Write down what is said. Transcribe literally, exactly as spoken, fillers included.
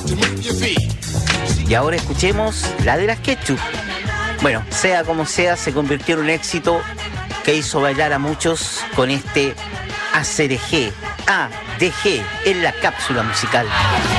Y ahora escuchemos la de las Ketchup. Bueno, sea como sea, se convirtió en un éxito que hizo bailar a muchos con este A C D G, A D G en la cápsula musical.